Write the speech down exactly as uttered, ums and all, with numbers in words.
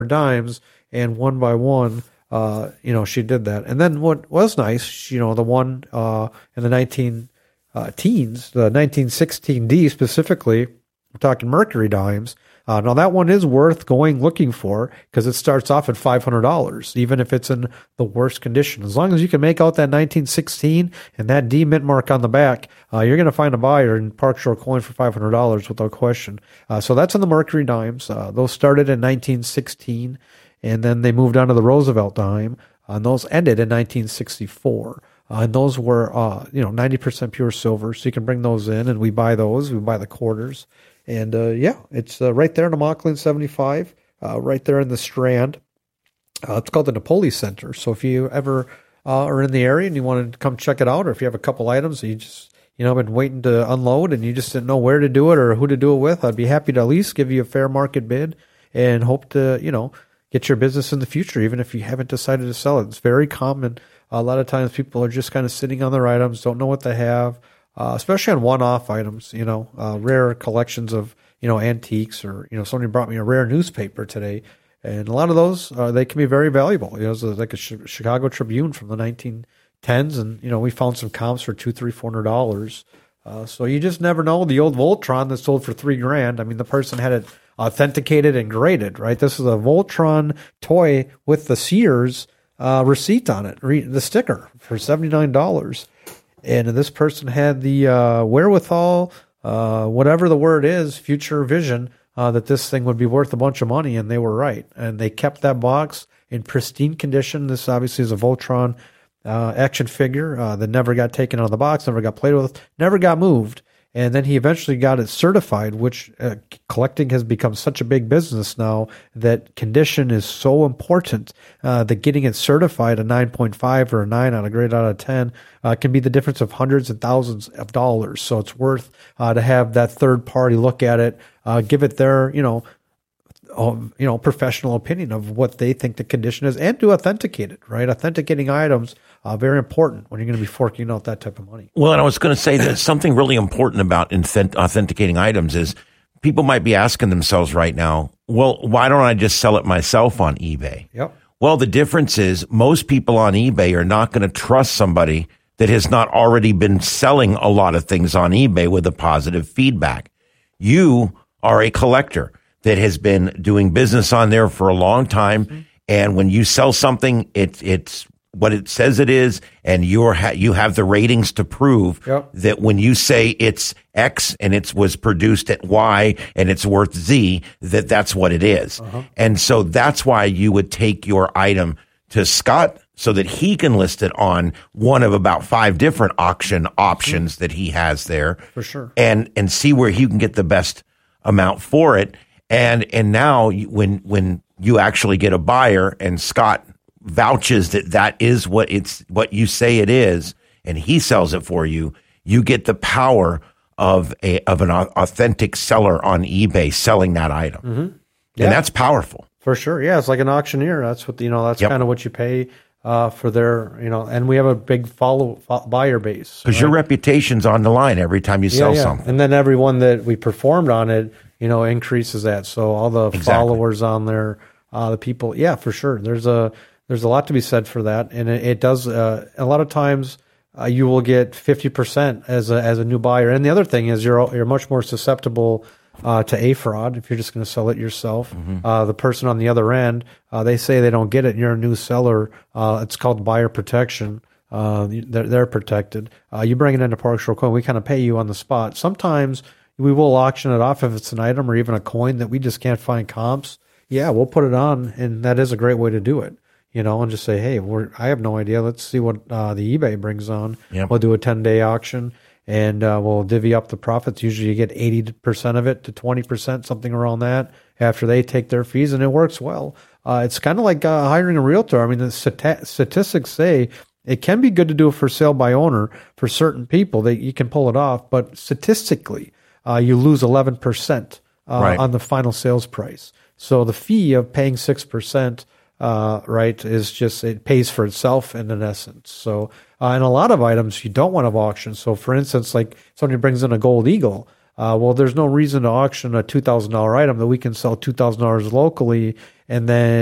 dimes, and one by one, uh, you know, she did that. And then what was nice, you know, the one uh, in the nineteen uh, teens, the nineteen sixteen D specifically, we're talking Mercury dimes. Uh, now that one is worth going looking for because it starts off at five hundred dollars, even if it's in the worst condition. As long as you can make out that nineteen sixteen and that D mint mark on the back, uh, you're going to find a buyer in Park Shore Coin for five hundred dollars without question. Uh, so that's in the Mercury dimes. Uh, those started in nineteen sixteen, and then they moved on to the Roosevelt dime, uh, and those ended in nineteen sixty-four. Uh, and those were, uh, you know, ninety percent pure silver. So you can bring those in, and we buy those. We buy the quarters. And, uh, yeah, it's uh, right there in Immokalee seventy-five, uh, right there in the Strand. Uh, it's called the Napoli Center. So if you ever uh, are in the area and you want to come check it out, or if you have a couple items that you just, you know, been waiting to unload and you just didn't know where to do it or who to do it with, I'd be happy to at least give you a fair market bid and hope to, you know, get your business in the future, even if you haven't decided to sell it. It's very common. A lot of times people are just kind of sitting on their items, don't know what they have. Uh, especially on one-off items, you know, uh, rare collections of, you know, antiques, or, you know, somebody brought me a rare newspaper today, and a lot of those, uh, they can be very valuable. You know, it's like a Chicago Tribune from the nineteen tens, and, you know, we found some comps for two, three, four hundred dollars. Uh, so you just never know. The old Voltron that sold for three grand. I mean, the person had it authenticated and graded, right? This is a Voltron toy with the Sears uh, receipt on it, re- the sticker for seventy-nine dollars. And this person had the uh, wherewithal, uh, whatever the word is, future vision, uh, that this thing would be worth a bunch of money, and they were right. And they kept that box in pristine condition. This obviously is a Voltron uh, action figure uh, that never got taken out of the box, never got played with, never got moved. And then he eventually got it certified, which uh, collecting has become such a big business now that condition is so important uh, that getting it certified a nine point five or a nine on a grade out of ten uh, can be the difference of hundreds and thousands of dollars. So it's worth uh, to have that third party look at it, uh, give it their, you know, um, you know, professional opinion of what they think the condition is, and to authenticate it, right? Authenticating items uh, very important when you're going to be forking out that type of money. Well, and I was going to say that something really important about inth- authenticating items is people might be asking themselves right now, well, why don't I just sell it myself on eBay? Yep. Well, the difference is most people on eBay are not going to trust somebody that has not already been selling a lot of things on eBay with a positive feedback. You are a collector that has been doing business on there for a long time. Mm-hmm. And when you sell something, it, it's what it says it is, and you're ha- you have the ratings to prove yep. that when you say it's X and it was produced at Y and it's worth Z, that that's what it is. Uh-huh. And so that's why you would take your item to Scott so that he can list it on one of about five different auction options mm-hmm. that he has there. For sure. And and see where he can get the best amount for it. And and now when when you actually get a buyer and Scott vouches that that is what it's what you say it is, and he sells it for you, you get the power of a of an authentic seller on eBay selling that item, mm-hmm. yeah. and that's powerful for sure. Yeah, it's like an auctioneer. That's what you know. That's yep. kind of what you pay uh, for their you know. And we have a big follow, follow buyer base because right? your reputation's on the line every time you yeah, sell yeah. something, and then everyone that we performed on it, you know, increases that. So all the exactly. followers on there, uh, the people, yeah, for sure. There's a there's a lot to be said for that, and it, it does. Uh, a lot of times, uh, you will get fifty percent as a as a new buyer. And the other thing is, you're you're much more susceptible uh, to a fraud if you're just going to sell it yourself. Mm-hmm. Uh, the person on the other end, uh, they say they don't get it, and you're a new seller. Uh, it's called buyer protection. Uh, they're, they're protected. Uh, you bring it into Park Shore Coin, we kind of pay you on the spot. Sometimes we will auction it off if it's an item or even a coin that we just can't find comps. Yeah, we'll put it on, and that is a great way to do it. You know, and just say, hey, we're, I have no idea. Let's see what uh, the eBay brings on. Yep. We'll do a ten-day auction, and uh, we'll divvy up the profits. Usually you get eighty percent of it to twenty percent, something around that, after they take their fees, and it works well. Uh, it's kind of like uh, hiring a realtor. I mean, the stat- statistics say it can be good to do it for sale by owner for certain people. That you can pull it off, but statistically, uh, you lose eleven percent uh, right. on the final sales price. So the fee of paying six percent Uh, right, is just, it pays for itself in an essence. So, uh, and a lot of items you don't want to auction. So, for instance, like somebody brings in a gold eagle, Uh, well, there's no reason to auction a two thousand dollars item that we can sell two thousand dollars locally, and then